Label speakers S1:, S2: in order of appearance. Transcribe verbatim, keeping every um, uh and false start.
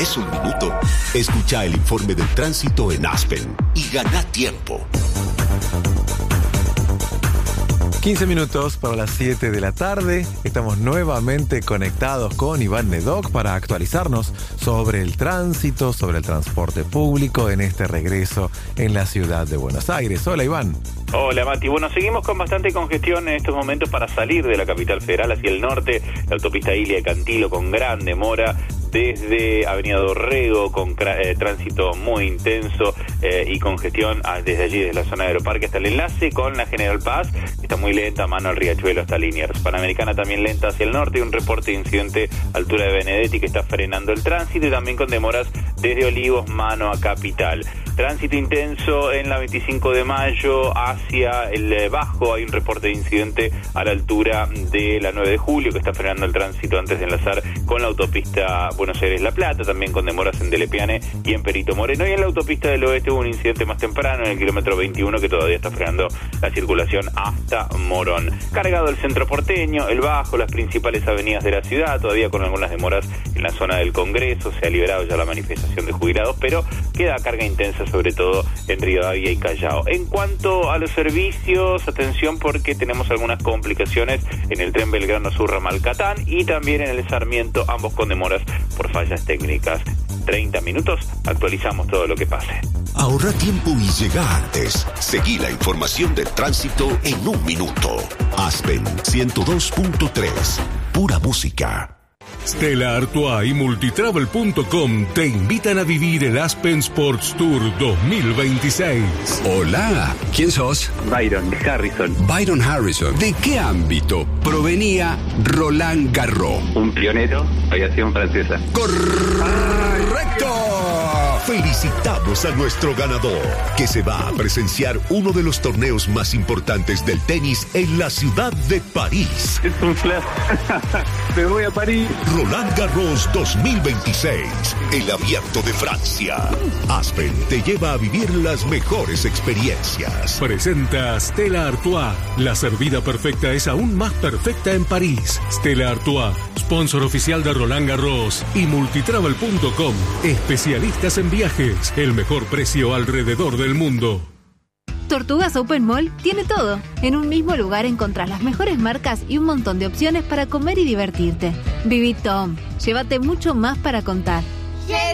S1: ¿Tenés un minuto? Escucha el informe del tránsito en Aspen y gana tiempo.
S2: quince minutos para las siete de la tarde. Estamos nuevamente conectados con Iván Nedoc para actualizarnos sobre el tránsito, sobre el transporte público en este regreso en la ciudad de Buenos Aires. Hola, Iván.
S3: Hola, Mati. Bueno, seguimos con bastante congestión en estos momentos para salir de la capital federal hacia el norte. La autopista Ilia de Cantilo con gran demora desde Avenida Dorrego con eh, tránsito muy intenso eh, y congestión ah, desde allí, desde la zona de Aeroparque hasta el enlace con la General Paz, que está muy lenta, mano al Riachuelo hasta Liniers. Panamericana también lenta hacia el norte y un reporte de incidente a altura de Benedetti que está frenando el tránsito y también con demoras desde Olivos, mano a Capital. Tránsito intenso en la veinticinco de mayo hacia el Bajo, hay un reporte de incidente a la altura de la nueve de julio que está frenando el tránsito antes de enlazar con la autopista Buenos Aires-La Plata, también con demoras en Delepiane y en Perito Moreno. Y en la autopista del Oeste hubo un incidente más temprano en el kilómetro veintiuno que todavía está frenando la circulación hasta Morón. Cargado el centro porteño, el Bajo, las principales avenidas de la ciudad, todavía con algunas demoras en la zona del Congreso, se ha liberado ya la manifestación de jubilados, pero queda carga intensa sobre todo en Rivadavia y Callao. En cuanto a los servicios, atención porque tenemos algunas complicaciones en el tren Belgrano Sur ramal Catán y también en el Sarmiento, ambos con demoras por fallas técnicas. treinta minutos, actualizamos todo lo que pase.
S1: Ahorra tiempo y llega antes. Seguí la información del tránsito en un minuto. Aspen ciento dos punto tres. Pura música.
S4: Stella Artois y Multitravel punto com te invitan a vivir el Aspen Sports Tour dos mil veintiséis.
S5: Hola, ¿quién sos?
S6: Byron Harrison.
S5: Byron Harrison. ¿De qué ámbito provenía Roland Garros?
S6: Un pionero, aviación francesa.
S5: ¡Correcto!
S1: Felicitamos a nuestro ganador, que se va a presenciar uno de los torneos más importantes del tenis en la ciudad de París.
S6: Es un flash. Me voy a París.
S1: Roland Garros dos mil veintiséis, el abierto de Francia. Aspen te lleva a vivir las mejores experiencias.
S4: Presenta Stella Artois. La servida perfecta es aún más perfecta en París. Stella Artois, sponsor oficial de Roland Garros y Multitravel punto com, especialistas en viajes, el mejor precio alrededor del mundo.
S7: Tortugas Open Mall tiene todo. En un mismo lugar encontrás las mejores marcas y un montón de opciones para comer y divertirte. Viví Tom. Llévate mucho más para contar.